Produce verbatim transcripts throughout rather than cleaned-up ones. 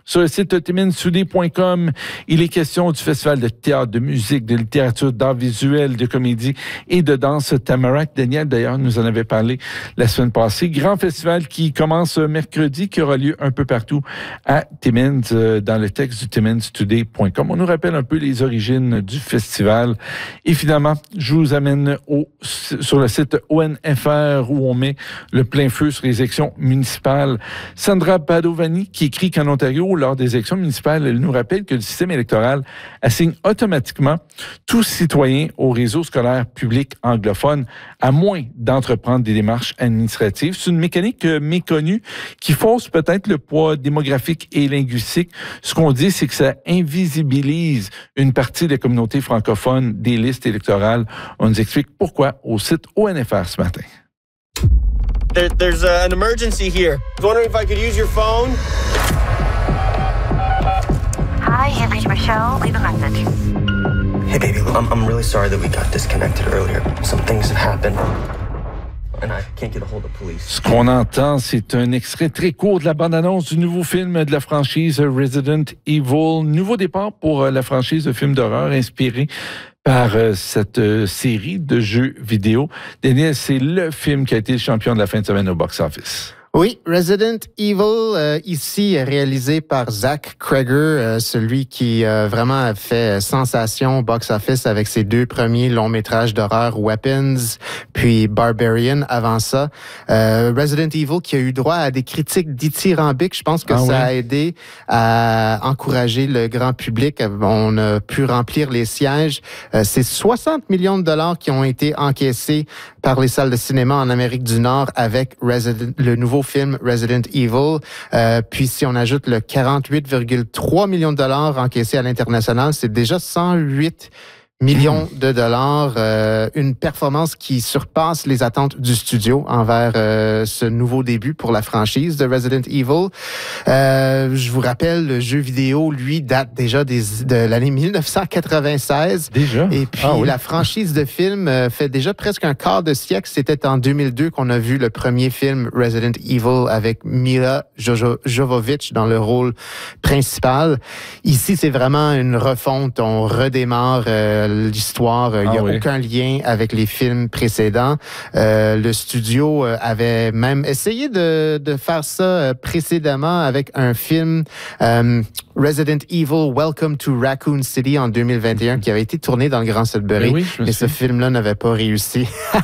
Sur le site timmins today point com, il est question du festival de théâtre, de musique, de littérature, d'art visuel, de comédie et de danse Tamarack. Daniel, d'ailleurs, nous en avait parlé la semaine passée. Grand festival qui commence mercredi, qui aura lieu un peu partout à Timmins, euh, dans le texte du timmins today point com. On nous rappelle un peu les origines du festival. Et finalement, je vous amène au, sur le site O N F R où on met le plein feu sur les élections municipales. Sandra Padovani, qui écrit qu'en Ontario, lors des élections municipales, elle nous rappelle que le système électoral assigne automatiquement tout citoyen au réseau scolaire public anglophone, à moins d'entreprendre des démarches administratives. C'est une mécanique méconnue qui fausse peut-être le poids démographique et linguistique. Ce qu'on dit, c'est que ça invisibilise une partie des communautés francophones des listes électorales. On nous explique pourquoi au site O N F R ce matin. There, there's uh, an emergency here. I was wondering if I could use your phone. Hi, you've reached Michelle. Leave a message. Hey, baby, I'm, I'm really sorry that we got disconnected earlier. Some things have happened, and I can't get a hold of police. Ce qu'on entend, c'est un extrait très court de la bande-annonce du nouveau film de la franchise Resident Evil. Nouveau départ pour la franchise de films d'horreur inspiré par euh, cette euh, série de jeux vidéo. Daniel, c'est le film qui a été le champion de la fin de semaine au box-office. Oui, Resident Evil, euh, ici réalisé par Zach Cregger, euh, celui qui euh, vraiment a fait sensation au box-office avec ses deux premiers longs métrages d'horreur, Weapons, puis Barbarian avant ça. Euh, Resident Evil qui a eu droit à des critiques dithyrambiques. Je pense que ah, ça oui. a aidé à encourager le grand public. On a pu remplir les sièges. Euh, c'est soixante millions de dollars qui ont été encaissés par les salles de cinéma en Amérique du Nord avec Resident, le nouveau film Resident Evil. Euh, puis si on ajoute le quarante-huit virgule trois millions de dollars encaissés à l'international, c'est déjà cent huit millions de dollars, euh, une performance qui surpasse les attentes du studio envers euh, ce nouveau début pour la franchise de Resident Evil. Euh, je vous rappelle, le jeu vidéo, lui, date déjà des, de l'année dix-neuf cent quatre-vingt-seize. Déjà? Et puis, ah, oui. la franchise de film euh, fait déjà presque un quart de siècle. C'était en deux mille deux qu'on a vu le premier film Resident Evil avec Mila Jovovich dans le rôle principal. Ici, c'est vraiment une refonte. On redémarre euh, l'histoire. Il n'y a ah oui. aucun lien avec les films précédents. Euh, le studio avait même essayé de, de faire ça précédemment avec un film euh, Resident Evil Welcome to Raccoon City en deux mille vingt et un qui avait été tourné dans le Grand Sudbury. Oui, mais ce film-là n'avait pas réussi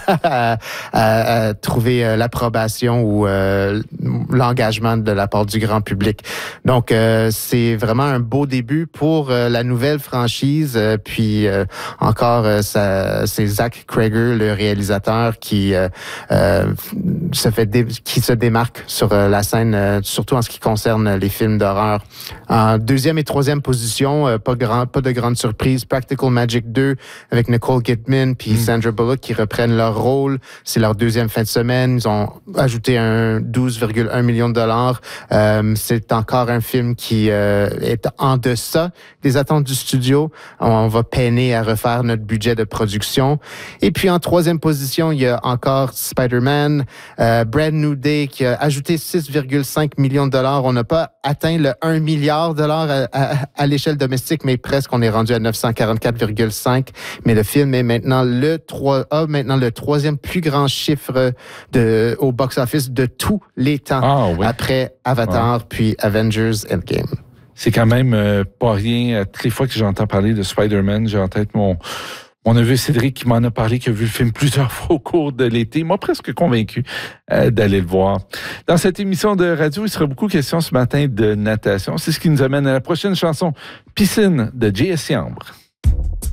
à, à, à trouver l'approbation ou euh, l'engagement de la part du grand public. Donc, euh, c'est vraiment un beau début pour euh, la nouvelle franchise. Euh, puis, euh, encore, euh, ça, c'est Zach Cregger, le réalisateur, qui euh, euh, se fait dé- qui se démarque sur euh, la scène, euh, surtout en ce qui concerne les films d'horreur. En deuxième et troisième position, euh, pas grand, pas de grande surprise, Practical Magic deux avec Nicole Kidman puis mm. Sandra Bullock qui reprennent leur rôle. C'est leur deuxième fin de semaine. Ils ont ajouté un douze virgule un millions de dollars. Euh, c'est encore un film qui euh, est en deçà des attentes du studio. On va peiner à refaire notre budget de production. Et puis en troisième position, il y a encore Spider-Man, euh, Brand New Day qui a ajouté six virgule cinq millions de dollars. On n'a pas atteint le un milliard de dollars à, à, à l'échelle domestique, mais presque. On est rendu à neuf cent quarante-quatre virgule cinq. Mais le film est maintenant le trois, a maintenant le troisième plus grand chiffre de, au box-office de tous les temps. Ah, oui. Après Avatar, ouais. puis Avengers Endgame. C'est quand même euh, pas rien. Toutes les fois que j'entends parler de Spider-Man, j'ai en tête mon, mon neveu Cédric qui m'en a parlé, qui a vu le film plusieurs fois au cours de l'été. Il m'a presque convaincu euh, d'aller le voir. Dans cette émission de radio, il sera beaucoup question ce matin de natation. C'est ce qui nous amène à la prochaine chanson, Piscine de J S C Ambre.